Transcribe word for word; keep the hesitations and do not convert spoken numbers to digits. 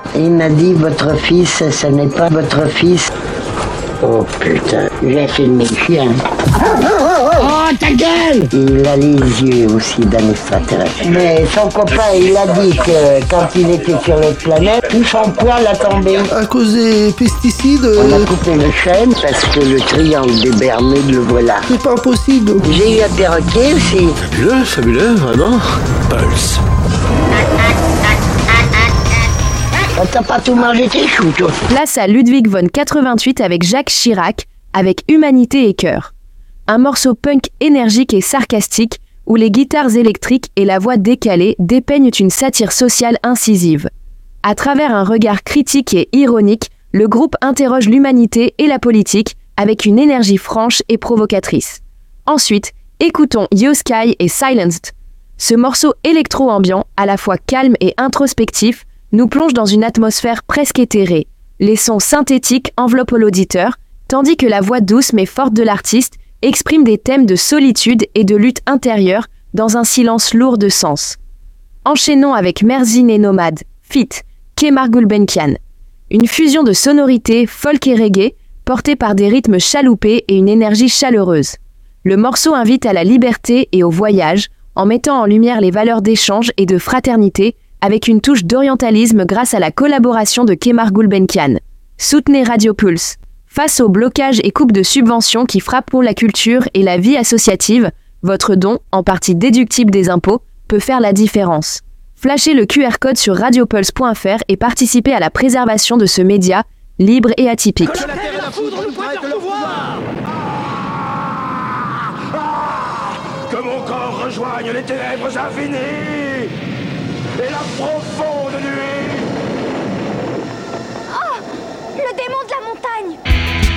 Il m'a dit, votre fils, ce n'est pas votre fils. Oh putain, j'ai filmé le chien. Oh ta gueule! Il a les yeux aussi d'un extraterrestre. Mais son copain, il a dit que quand il était sur l'autre planète, tout son poil a tombé. À cause des pesticides euh... On a coupé le chêne parce que le triangle des Bermudes, le voilà. C'est pas possible. J'ai eu un perroquet aussi. Fabuleux, fabuleux, vraiment. Pulse. T'as pas tout mangé tes choux, toi. Place à Ludwig von quatre-vingt-huit avec Jacques Chirac, avec Humanité et Cœur. Un morceau punk énergique et sarcastique, où les guitares électriques et la voix décalée dépeignent une satire sociale incisive. À travers un regard critique et ironique, le groupe interroge l'humanité et la politique avec une énergie franche et provocatrice. Ensuite, écoutons Yo Sky et Silenced. Ce morceau électro-ambiant, à la fois calme et introspectif, nous plonge dans une atmosphère presque éthérée. Les sons synthétiques enveloppent l'auditeur, tandis que la voix douce mais forte de l'artiste exprime des thèmes de solitude et de lutte intérieure dans un silence lourd de sens. Enchaînons avec Merzine et Nomade, feat. Kemar Gulbenkian. Une fusion de sonorités folk et reggae, portée par des rythmes chaloupés et une énergie chaleureuse. Le morceau invite à la liberté et au voyage, en mettant en lumière les valeurs d'échange et de fraternité, avec une touche d'orientalisme grâce à la collaboration de Kemar Gulbenkian. Soutenez Radio Pulse. Face aux blocages et coupes de subventions qui frapperont la culture et la vie associative, votre don, en partie déductible des impôts, peut faire la différence. Flashez le Q R code sur radiopulse point f r et participez à la préservation de ce média libre et atypique. Que la terre et la foudre nous prêtent le pouvoir. Que mon corps rejoigne les ténèbres infinies et la profonde nuit. Oh, le démon de la montagne.